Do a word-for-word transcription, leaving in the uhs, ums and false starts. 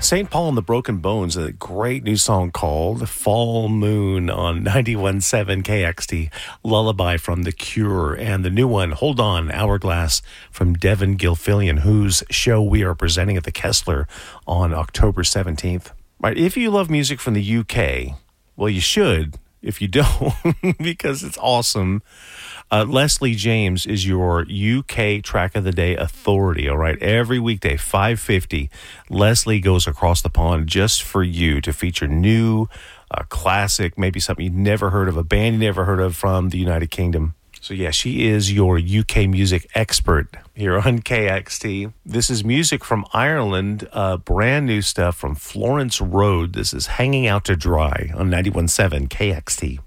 Saint Paul and the Broken Bones, a great new song called Fall Moon on ninety-one point seven K X T, Lullaby from The Cure, and the new one, Hold On, Hourglass from Devin Gilfillian, whose show we are presenting at the Kessler on October seventeenth. Right, if you love music from the U K, well, you should. If you don't, because it's awesome. Uh, Leslie James is your U K Track of the Day authority, all right? Every weekday, five fifty, Leslie goes across the pond just for you to feature new, uh, classic, maybe something you've never heard of, a band you never heard of from the United Kingdom. So, yeah, she is your U K music expert here on K X T. This is music from Ireland, uh, brand new stuff from Florence Road. This is Hanging Out to Dry on ninety-one point seven K X T.